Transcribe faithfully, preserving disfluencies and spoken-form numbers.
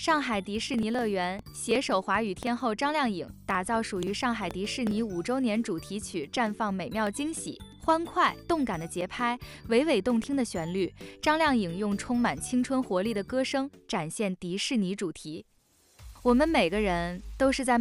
上海迪士尼乐园携手华语天后张靓颖，打造属于上海迪士尼五周年主题曲，绽放美妙惊喜。欢快动感的节拍，娓娓动听的旋律，张靓颖用充满青春活力的歌声展现迪士尼主题。我们每个人都是在